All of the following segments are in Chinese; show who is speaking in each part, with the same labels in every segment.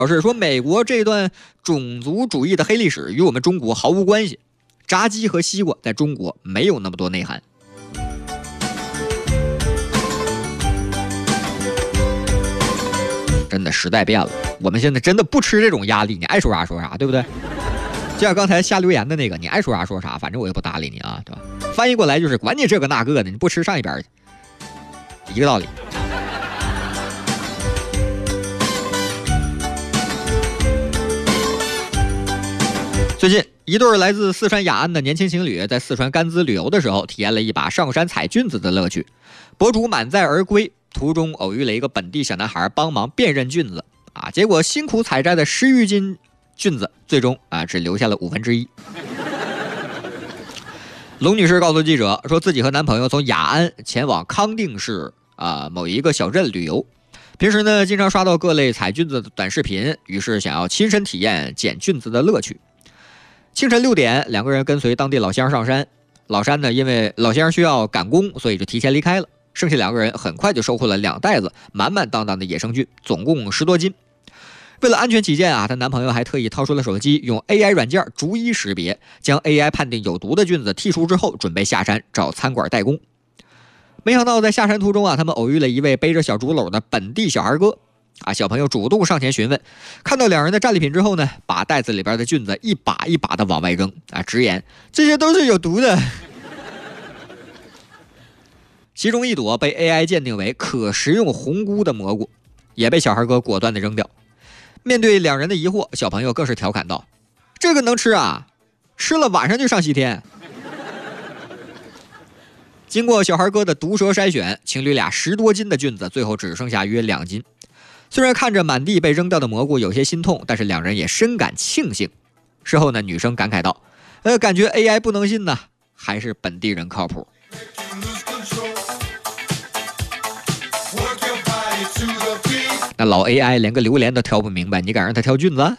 Speaker 1: 表示说美国这段种族主义的黑历史与我们中国毫无关系，炸鸡和西瓜在中国没有那么多内涵。真的时代变了，我们现在真的不吃这种压力，你爱说啥说啥，对不对？就像刚才下留言的那个，你爱说啥说啥，反正我也不搭理你啊，对吧？翻译过来就是管你这个那个的，你不吃上一边去，一个道理。最近，一对来自四川雅安的年轻情侣在四川甘孜旅游的时候，体验了一把上山采菌子的乐趣。博主满载而归，途中偶遇了一个本地小男孩帮忙辨认菌子啊，结果辛苦采摘的10余斤菌子，最终只留下了1/5。龙女士告诉记者说，自己和男朋友从雅安前往康定市某一个小镇旅游，平时呢经常刷到各类采菌子的短视频，于是想要亲身体验捡菌子的乐趣。清晨6点，两个人跟随当地老乡上山。老山呢，因为老乡需要赶工，所以就提前离开了。剩下两个人很快就收获了2袋子满满当当的野生菌，总共10多斤。为了安全起见她男朋友还特意掏出了手机，用 AI 软件逐一识别，将 AI 判定有毒的菌子剔除之后，准备下山找餐馆代工。没想到在下山途中他们偶遇了一位背着小竹篓的本地小孩哥。小朋友主动上前询问，看到两人的战利品之后呢，把袋子里边的菌子一把一把的往外扔直言这些都是有毒的。其中一朵被 AI 鉴定为可食用红菇的蘑菇，也被小孩哥果断的扔掉。面对两人的疑惑，小朋友更是调侃道：“这个能吃啊？吃了晚上就上西天。”经过小孩哥的毒舌筛选，情侣俩10多斤的菌子最后只剩下约2斤。虽然看着满地被扔掉的蘑菇有些心痛，但是两人也深感庆幸。事后呢，女生感慨道：“感觉 AI 不能信呐，还是本地人靠谱。”那老 AI 连个榴莲都挑不明白，你敢让他挑菌子？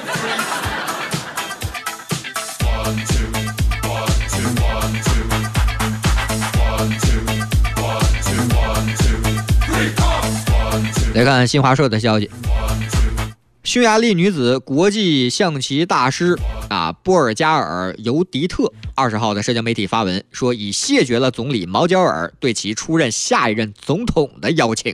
Speaker 1: 来看新华社的消息，匈牙利女子国际象棋大师波尔加尔尤迪特20号在社交媒体发文说，已谢绝了总理毛焦尔对其出任下一任总统的邀请。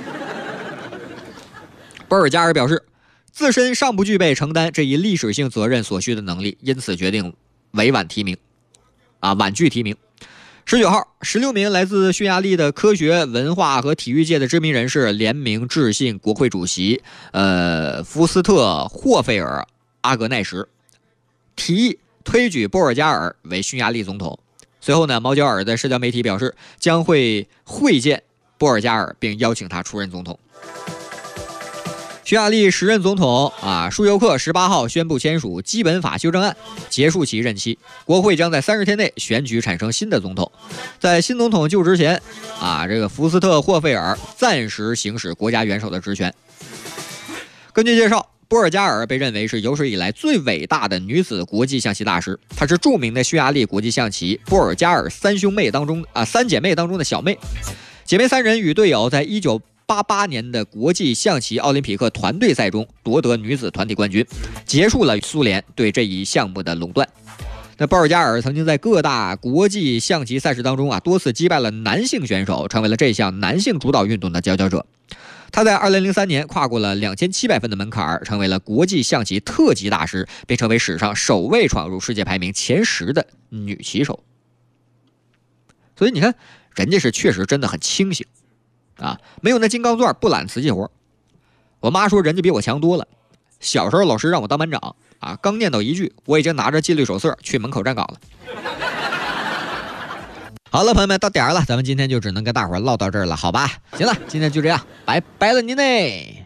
Speaker 1: 波尔加尔表示，自身尚不具备承担这一历史性责任所需的能力，因此决定婉拒提名。19号，16名来自匈牙利的科学、文化和体育界的知名人士联名致信国会主席福斯特·霍费尔·阿格奈什，提议推举波尔加尔为匈牙利总统。随后呢，毛焦尔在社交媒体表示将会会见波尔加尔，并邀请他出任总统。匈牙利时任总统舒尤克18号宣布签署基本法修正案，结束其任期。国会将在30天内选举产生新的总统。在新总统就职前这个福斯特·霍费尔暂时行使国家元首的职权。根据介绍，波尔加尔被认为是有史以来最伟大的女子国际象棋大师，她是著名的匈牙利国际象棋波尔加尔三姐妹当中的小妹。姐妹3人与队友在1988年的国际象棋奥林匹克团队赛中夺得女子团体冠军，结束了苏联对这一项目的垄断。那波尔加尔曾经在各大国际象棋赛事当中多次击败了男性选手，成为了这项男性主导运动的佼佼者。他在2003年跨过了2700分的门槛，成为了国际象棋特级大师，并成为史上首位闯入世界排名前10的女棋手。所以你看，人家是确实真的很清醒没有那金刚钻不揽瓷器活。我妈说人家比我强多了，小时候老师让我当班长刚念叨一句，我已经拿着纪律手册去门口站岗了。好了，朋友们，到点了，咱们今天就只能跟大伙唠到这儿了，好吧？行了，今天就这样，拜拜了您嘞。